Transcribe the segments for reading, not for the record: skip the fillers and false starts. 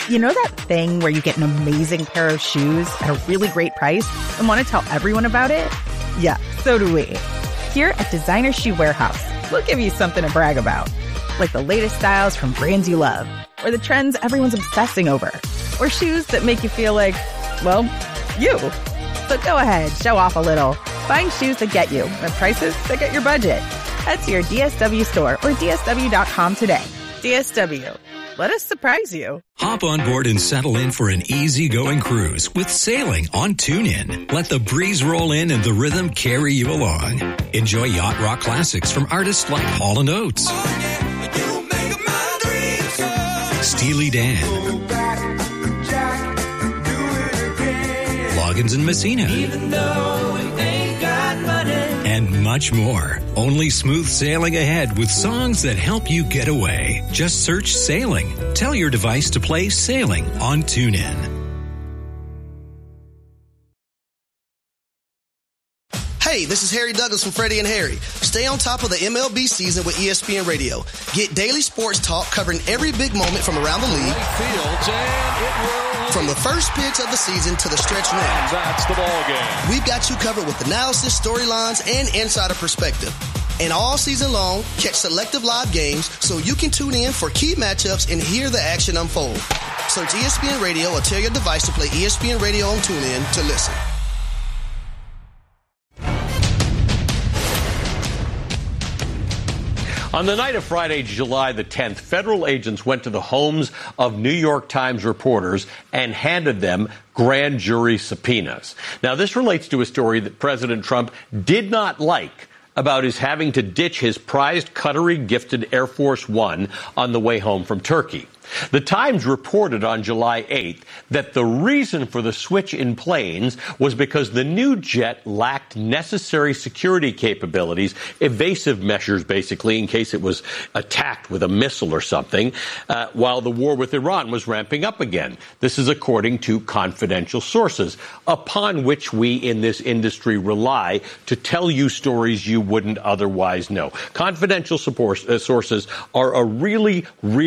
You know that thing where you get an amazing pair of shoes at a really great price and want to tell everyone about it? Yeah, so do we. Here at Designer Shoe Warehouse, we'll give you something to brag about. Like the latest styles from brands you love, or the trends everyone's obsessing over, or shoes that make you feel like, well, you. So go ahead, show off a little. Find shoes that get you at prices that get your budget. Head to your DSW store or DSW.com today. DSW. Let us surprise you. Hop on board and settle in for an easygoing cruise with sailing on TuneIn. Let the breeze roll in and the rhythm carry you along. Enjoy yacht rock classics from artists like Hall & Oates, Steely Dan, Loggins and Messina, and much more. Only smooth sailing ahead with songs that help you get away. Just search Sailing. Tell your device to play Sailing on TuneIn. Hey, this is Harry Douglas from Freddie and Harry. Stay on top of the MLB season with ESPN Radio. Get daily sports talk covering every big moment from around the league. From the first pitch of the season to the stretch run. That's the ball game. We've got you covered with analysis, storylines, and insider perspective. And all season long, catch selective live games so you can tune in for key matchups and hear the action unfold. Search ESPN Radio or tell your device to play ESPN Radio on TuneIn to listen. On the night of Friday, July the 10th, federal agents went to the homes of New York Times reporters and handed them grand jury subpoenas. Now, this relates to a story that President Trump did not like about his having to ditch his prized Qatari-gifted Air Force One on the way home from Turkey. The Times reported on July 8th that the reason for the switch in planes was because the new jet lacked necessary security capabilities, evasive measures basically in case it was attacked with a missile or something, while the war with Iran was ramping up again. This is according to confidential sources, upon which we in this industry rely to tell you stories you wouldn't otherwise know. Confidential sources are a really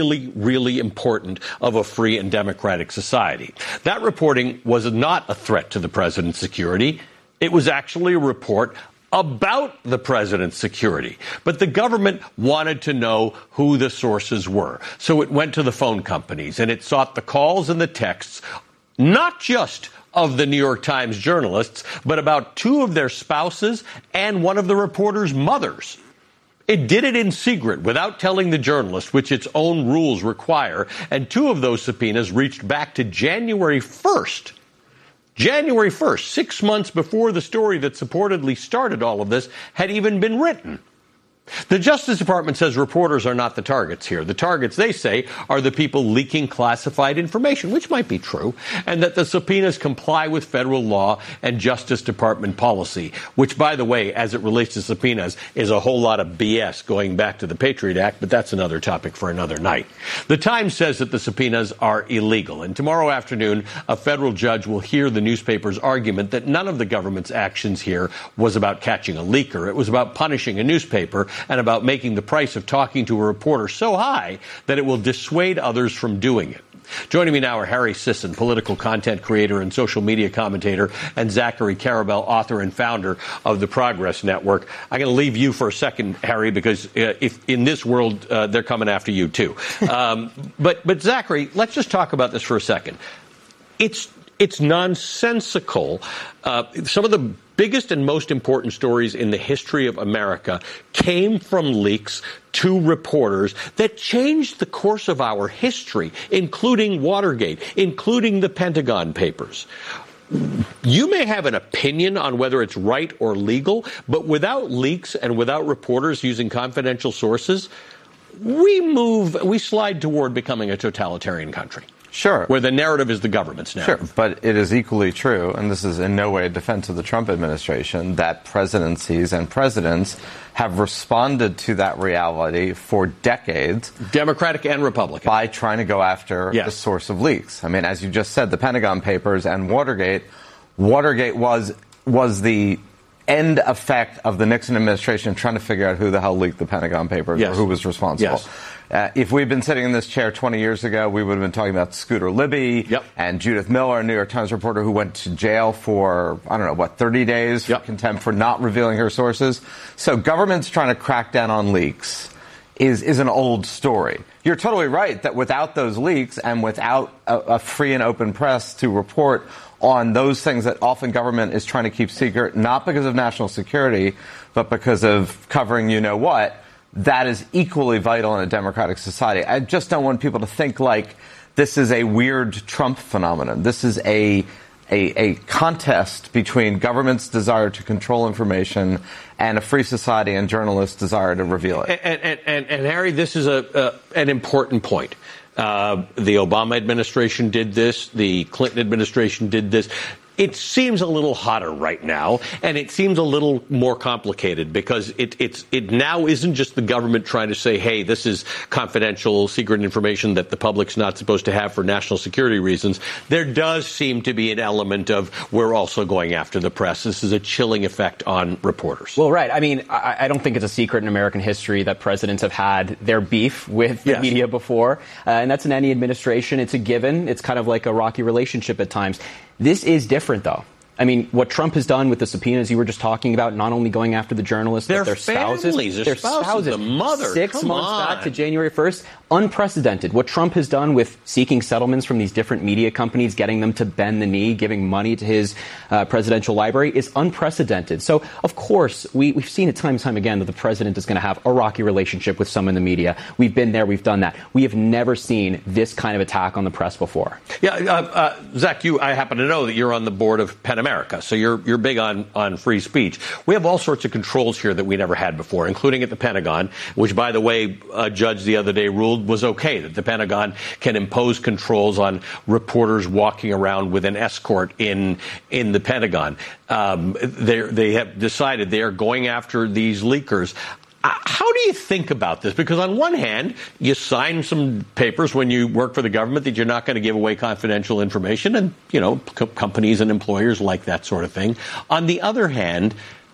important of a free and democratic society. That reporting was not a threat to the president's security. It was actually a report about the president's security. But the government wanted to know who the sources were. So it went to the phone companies and it sought the calls and the texts, not just of the New York Times journalists, but about two of their spouses and one of the reporters' mothers. It did it in secret without telling the journalist, which its own rules require, and two of those subpoenas reached back to January 1st. January 1st, 6 months before the story that supportedly started all of this had even been written. The Justice Department says reporters are not the targets here. The targets, they say, are the people leaking classified information, which might be true, and that the subpoenas comply with federal law and Justice Department policy, which, by the way, as it relates to subpoenas, is a whole lot of BS going back to the Patriot Act, but that's another topic for another night. The Times says that the subpoenas are illegal, and tomorrow afternoon, a federal judge will hear the newspaper's argument that none of the government's actions here was about catching a leaker. It was about punishing a newspaper and about making the price of talking to a reporter so high that it will dissuade others from doing it. Joining me now are Harry Sisson, political content creator and social media commentator, and Zachary Karabell, author and founder of the Progress Network. I'm going to leave you for a second, Harry, because if in this world, they're coming after you, too. But Zachary, let's just talk about this for a second. It's nonsensical. Some of the biggest and most important stories in the history of America came from leaks to reporters that changed the course of our history, including Watergate, including the Pentagon Papers. You may have an opinion on whether it's right or legal, but without leaks and without reporters using confidential sources, we slide toward becoming a totalitarian country. Sure. Where the narrative is the government's narrative. Sure, but it is equally true, and this is in no way a defense of the Trump administration, that presidencies and presidents have responded to that reality for decades. Democratic and Republican. By trying to go after the source of leaks. I mean, as you just said, the Pentagon Papers and Watergate was the end effect of the Nixon administration trying to figure out who the hell leaked the Pentagon Papers or who was responsible. Yes. If we'd been sitting in this chair 20 years ago, we would have been talking about Scooter Libby and Judith Miller, a New York Times reporter who went to jail for, 30 days for contempt for not revealing her sources. So government's trying to crack down on leaks is an old story. You're totally right that without those leaks and without a free and open press to report on those things that often government is trying to keep secret, not because of national security, but because of covering you-know-what, that is equally vital in a democratic society. I just don't want people to think like this is a weird Trump phenomenon. This is a contest between government's desire to control information and a free society and journalists' desire to reveal it. And Harry, this is an important point. The Obama administration did this. The Clinton administration did this. It seems a little hotter right now, and it seems a little more complicated because it now isn't just the government trying to say, hey, this is confidential, secret information that the public's not supposed to have for national security reasons. There does seem to be an element of we're also going after the press. This is a chilling effect on reporters. Well, right. I mean, I don't think it's a secret in American history that presidents have had their beef with the media before, and that's in any administration. It's a given. It's kind of like a rocky relationship at times. This is different, though. I mean, what Trump has done with the subpoenas you were just talking about, not only going after the journalists, but their spouses. Their spouses, the mother. 6 months back to January 1st, unprecedented. What Trump has done with seeking settlements from these different media companies, getting them to bend the knee, giving money to his presidential library is unprecedented. So, of course, we've seen it time and time again that the president is going to have a rocky relationship with some in the media. We've been there. We've done that. We have never seen this kind of attack on the press before. Yeah, Zach, I happen to know that you're on the board of PEN America, so you're big on free speech. We have all sorts of controls here that we never had before, including at the Pentagon, which, by the way, a judge the other day ruled was okay, that the Pentagon can impose controls on reporters walking around with an escort in the Pentagon. They have decided they are going after these leakers. How do you think about this? Because on one hand, you sign some papers when you work for the government that you're not going to give away confidential information, and, companies and employers like that sort of thing. On the other hand,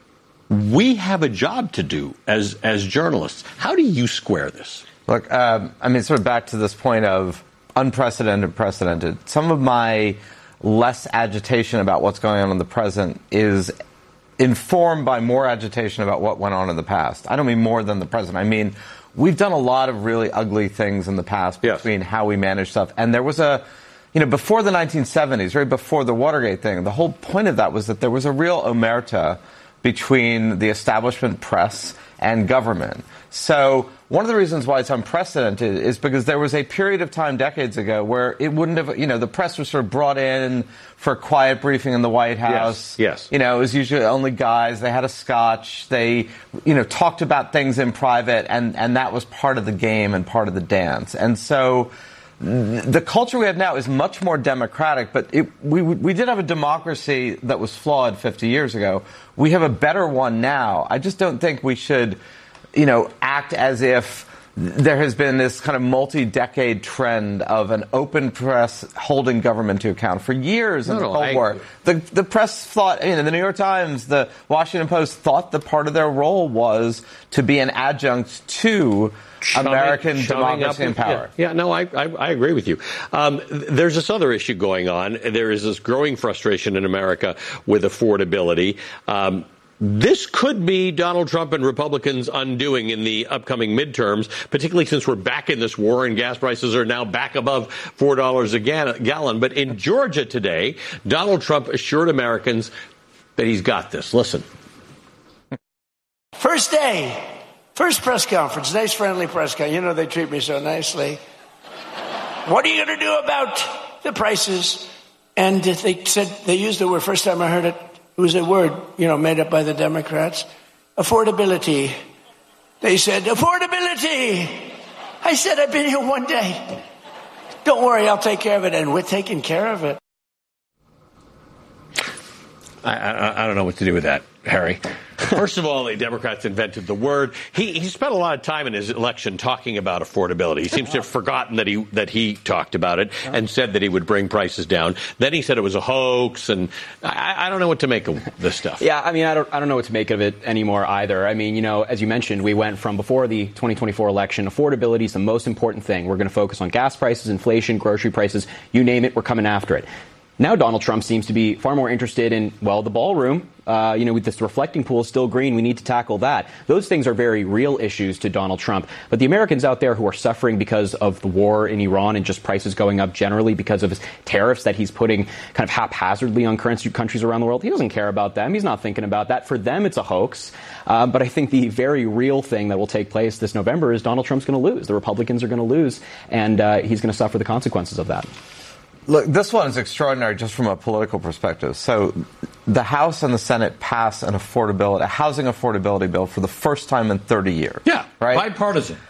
we have a job to do as journalists. How do you square this? Look, sort of back to this point of unprecedented, precedented. Some of my less agitation about what's going on in the present is informed by more agitation about what went on in the past. I don't mean more than the present. I mean, we've done a lot of really ugly things in the past between how we manage stuff. And there was before the 1970s, right before the Watergate thing, the whole point of that was that there was a real omerta between the establishment press and government. So one of the reasons why it's unprecedented is because there was a period of time decades ago where it wouldn't have, the press was sort of brought in for a quiet briefing in the White House. Yes. It was usually only guys. They had a scotch. They, talked about things in private, and that was part of the game and part of the dance. And so the culture we have now is much more democratic, but we did have a democracy that was flawed 50 years ago. We have a better one now. I just don't think we should, act as if there has been this kind of multi-decade trend of an open press holding government to account. For years in the Cold War, the press thought, the New York Times, the Washington Post thought that part of their role was to be an adjunct to American democracy and power. Yeah, no, I agree with you. There's this other issue going on. There is this growing frustration in America with affordability. This could be Donald Trump and Republicans' undoing in the upcoming midterms, particularly since we're back in this war and gas prices are now back above $4 a gallon. But in Georgia today, Donald Trump assured Americans that he's got this. Listen. First day, first press conference, nice friendly press conference. They treat me so nicely. What are you going to do about the prices? And they said, they used the word, first time I heard it, it was a word, made up by the Democrats. Affordability. They said, affordability. I said, I've been here one day. Don't worry, I'll take care of it. And we're taking care of it. I don't know what to do with that. Harry. First of all, the Democrats invented the word. He spent a lot of time in his election talking about affordability. He seems to have forgotten that he talked about it and said that he would bring prices down. Then he said it was a hoax, and I don't know what to make of this stuff. Yeah, I mean, I don't know what to make of it anymore either. I mean, as you mentioned, we went from before the 2024 election, affordability is the most important thing. We're going to focus on gas prices, inflation, grocery prices, you name it, we're coming after it. Now Donald Trump seems to be far more interested in, well, the ballroom. With this reflecting pool is still green. We need to tackle that. Those things are very real issues to Donald Trump. But the Americans out there who are suffering because of the war in Iran and just prices going up generally because of his tariffs that he's putting kind of haphazardly on countries around the world, he doesn't care about them. He's not thinking about that. For them, it's a hoax. But I think the very real thing that will take place this November is Donald Trump's going to lose. The Republicans are going to lose, and he's going to suffer the consequences of that. Look, this one is extraordinary just from a political perspective. So the House and the Senate pass a housing affordability bill for the first time in 30 years. Yeah, right? Bipartisan.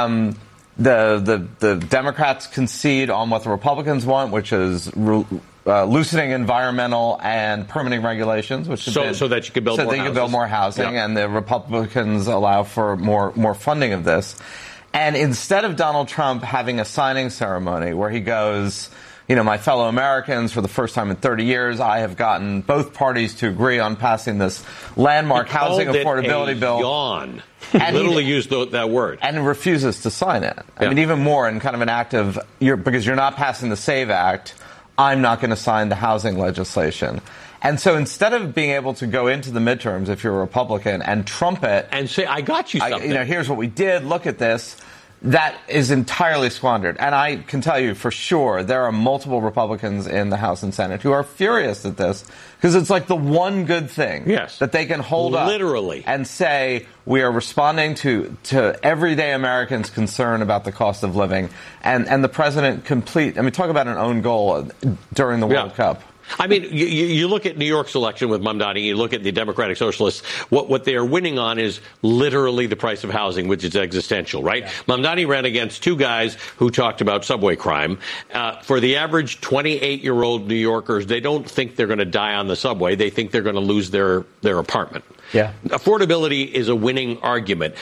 The Democrats concede on what the Republicans want, which is loosening environmental and permitting regulations, which so that you can build more houses. Build more housing, yeah. And the Republicans allow for more funding of this. And instead of Donald Trump having a signing ceremony where he goes, my fellow Americans, for the first time in 30 years, I have gotten both parties to agree on passing this landmark housing affordability bill. Yawn. And literally used that word. And refuses to sign it. I mean, even more in kind of an act of, because you're not passing the SAVE Act, I'm not going to sign the housing legislation. And so instead of being able to go into the midterms, if you're a Republican, and trumpet and say, I got you something. Here's what we did. Look at this. That is entirely squandered. And I can tell you for sure there are multiple Republicans in the House and Senate who are furious at this because it's like the one good thing that they can hold up literally and say we are responding to everyday Americans' concern about the cost of living. And the president talk about an own goal during the World Cup. I mean, you look at New York's election with Mamdani, you look at the Democratic Socialists, what they are winning on is literally the price of housing, which is existential, right? Yeah. Mamdani ran against two guys who talked about subway crime. For the average 28-year-old New Yorkers, they don't think they're going to die on the subway. They think they're going to lose their apartment. Yeah. Affordability is a winning argument.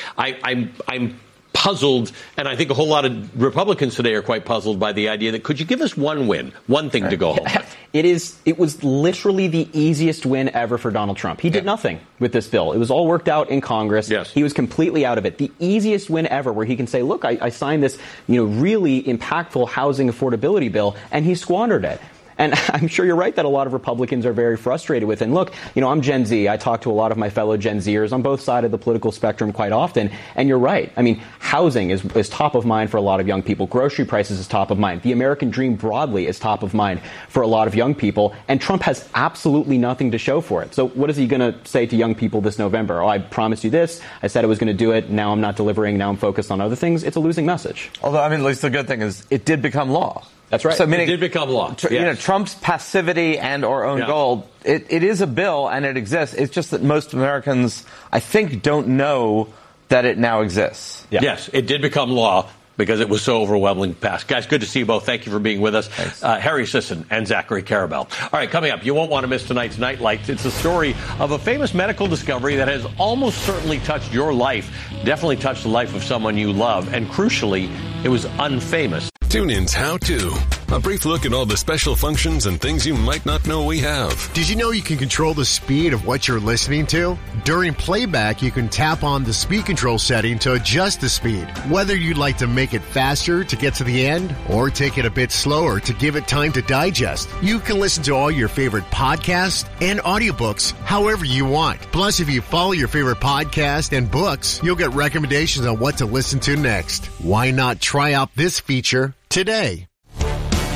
I'm puzzled, and I think a whole lot of Republicans today are quite puzzled by the idea that could you give us one thing to go home with? It was literally the easiest win ever for Donald Trump. He did nothing with this bill. It was all worked out in Congress. Yes. He was completely out of it. The easiest win ever where he can say, look, I signed this, really impactful housing affordability bill, and he squandered it. And I'm sure you're right that a lot of Republicans are very frustrated with it. And look, I'm Gen Z. I talk to a lot of my fellow Gen Zers on both sides of the political spectrum quite often. And you're right. I mean, housing is top of mind for a lot of young people. Grocery prices is top of mind. The American dream broadly is top of mind for a lot of young people. And Trump has absolutely nothing to show for it. So what is he going to say to young people this November? I promised you this. I said I was going to do it. Now I'm not delivering. Now I'm focused on other things. It's a losing message. Although, at least the good thing is it did become law. That's right. So, it did become law. Trump's passivity and or own goal, it is a bill and it exists. It's just that most Americans, I think, don't know that it now exists. Yeah. Yes, it did become law because it was so overwhelmingly passed. Guys, good to see you both. Thank you for being with us. Harry Sisson and Zachary Karabell. All right, coming up, you won't want to miss tonight's Nightlights. It's the story of a famous medical discovery that has almost certainly touched your life, definitely touched the life of someone you love, and crucially, it was unfamous. TuneIn's How To. A brief look at all the special functions and things you might not know we have. Did you know you can control the speed of what you're listening to? During playback, you can tap on the speed control setting to adjust the speed. Whether you'd like to make it faster to get to the end or take it a bit slower to give it time to digest, you can listen to all your favorite podcasts and audiobooks however you want. Plus, if you follow your favorite podcast and books, you'll get recommendations on what to listen to next. Why not try out this feature today?